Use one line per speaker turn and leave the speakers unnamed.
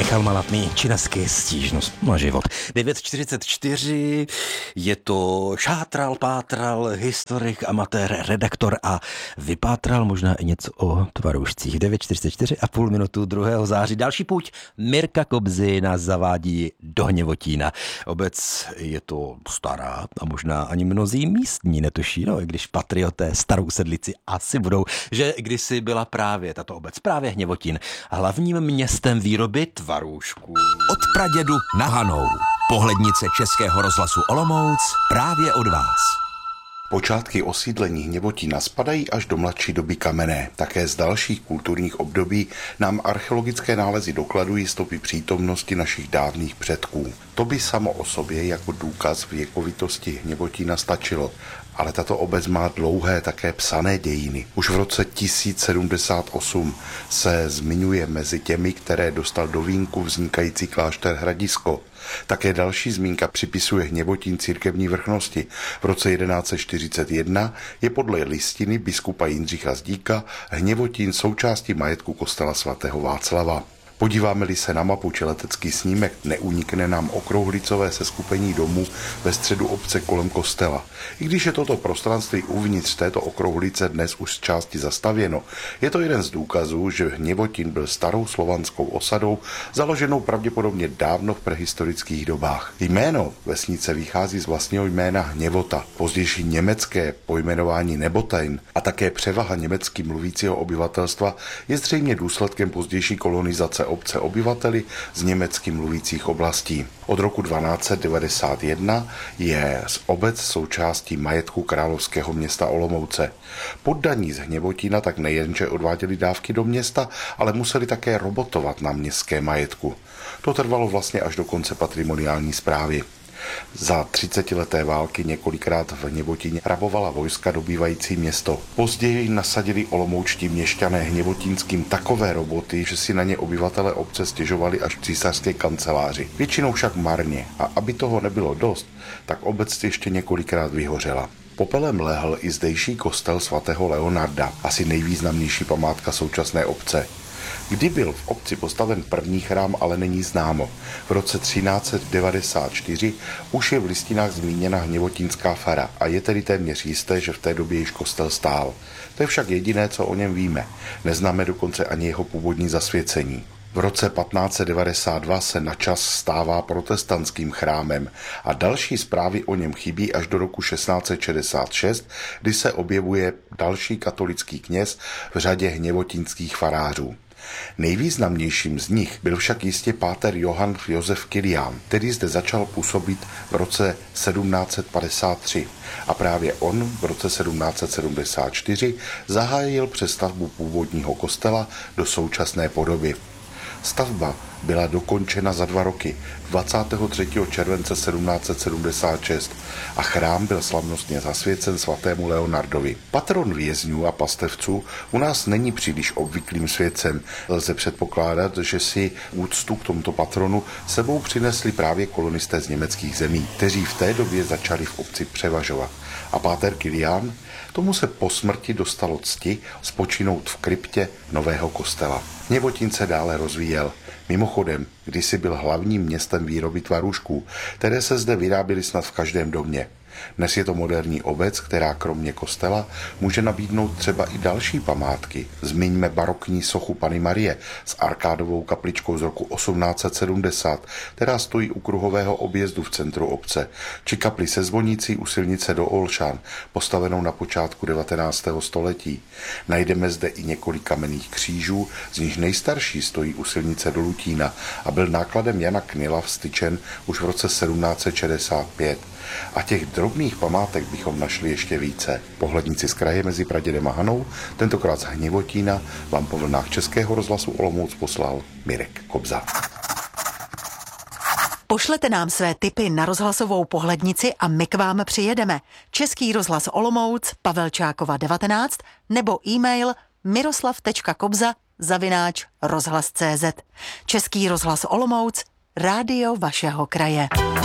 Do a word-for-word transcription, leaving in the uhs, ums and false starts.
Michal Malatný, Činasky, stížnost na život. devět čtyřicet čtyři, je to šátral, pátral, historik, amatér, redaktor a vypátral možná i něco o tvarůžcích. devět čtyřicet čtyři a půl minutu druhého září. Další půjť Mirka Kobzy nás zavádí do Hněvotína. Obec je to stará a možná ani mnozí místní netuší, no i když patrioté starou sedlici asi budou, že kdysi byla právě tato obec, právě Hněvotín, hlavním městem výroby tvarůžků.
Od pradědu na Hanou. Pohlednice Českého rozhlasu Olomouc právě od vás.
Počátky osídlení Hněvotína spadají až do mladší doby kamenné. Také z dalších kulturních období nám archeologické nálezy dokladují stopy přítomnosti našich dávných předků. To by samo o sobě jako důkaz věkovitosti Hněvotína stačilo, ale tato obec má dlouhé také psané dějiny. Už v roce tisíc sedmdesát osm se zmiňuje mezi těmi, které dostal do vínku vznikající klášter Hradisko. Také další zmínka připisuje Hněvotín církevní vrchnosti. V roce jedenáct set čtyřicet jedna je podle listiny biskupa Jindřicha Zdíka Hněvotín součástí majetku kostela svatého Václava. Podíváme-li se na mapu či letecký snímek, neunikne nám okrouhlicové seskupení domů ve středu obce kolem kostela. I když je toto prostranství uvnitř této okrouhlice dnes už z části zastavěno, je to jeden z důkazů, že Hněvotín byl starou slovanskou osadou, založenou pravděpodobně dávno v prehistorických dobách. Jméno vesnice vychází z vlastního jména Hněvota, pozdější německé pojmenování Nebotajn a také převaha německy mluvícího obyvatelstva je zřejmě důsledkem pozdější kolonizace obce obyvateli z německy mluvících oblastí. Od roku dvanáct set devadesát jedna je z obec součástí majetku královského města Olomouce. Poddaní z Hněvotína tak nejenže odváděli dávky do města, ale museli také robotovat na městské majetku. To trvalo vlastně až do konce patrimoniální správy. Za třicetileté války několikrát v Hněvotíně rabovala vojska dobývající město. Později nasadili olomoučtí měšťané hněvotínským takové roboty, že si na ně obyvatele obce stěžovali až v císařské kanceláři. Většinou však marně, a aby toho nebylo dost, tak obec ještě několikrát vyhořela. Popelem lehl i zdejší kostel svatého Leonarda, asi nejvýznamnější památka současné obce. Kdy byl v obci postaven první chrám, ale není známo. V roce třináct set devadesát čtyři už je v listinách zmíněna hněvotínská fara a je tedy téměř jisté, že v té době již kostel stál. To je však jediné, co o něm víme. Neznáme dokonce ani jeho původní zasvěcení. V roce patnáct set devadesát dva se načas stává protestantským chrámem a další zprávy o něm chybí až do roku šestnáct set šedesát šest, kdy se objevuje další katolický kněz v řadě hněvotínských farářů. Nejvýznamnějším z nich byl však jistě páter Johann Josef Kilián, který zde začal působit v roce sedmnáct set padesát tři a právě on v roce sedmnáct set sedmdesát čtyři zahájil přestavbu původního kostela do současné podoby. Stavba byla dokončena za dva roky, dvacátého třetího července sedmnáct set sedmdesát šest a chrám byl slavnostně zasvěcen svatému Leonardovi. Patron vězňů a pastevců u nás není příliš obvyklým světcem. Lze předpokládat, že si úctu k tomuto patronu sebou přinesli právě kolonisté z německých zemí, kteří v té době začali v obci převažovat. A páter Kilián? Tomu se po smrti dostalo cti spočinout v kryptě nového kostela. Hněvotín se dále rozvíjel. Mimochodem, kdysi byl hlavním městem výroby tvarůžků, které se zde vyráběly snad v každém domě. Dnes je to moderní obec, která kromě kostela může nabídnout třeba i další památky. Zmiňme barokní sochu Panny Marie s arkádovou kapličkou z roku osmnáct set sedmdesát, která stojí u kruhového objezdu v centru obce, či kapli se zvonící u silnice do Olšan, postavenou na počátku devatenáctého století. Najdeme zde i několik kamenných křížů, z nich nejstarší stojí u silnice do Lutína a byl nákladem Jana Knila vstyčen už v roce sedmnáct set šedesát pět. A těch drobných památek bychom našli ještě více. Pohlednici z kraje mezi Pradědem a Hanou, tentokrát z Hněvotína, vám po vlnách Českého rozhlasu Olomouc poslal Mirek Kobza.
Pošlete nám své tipy na rozhlasovou pohlednici a my k vám přijedeme. Český rozhlas Olomouc, Pavelčákova devatenáct nebo e-mail miroslav tečka kobza zavináč rozhlas tečka cé zet. Český rozhlas Olomouc, rádio vašeho kraje.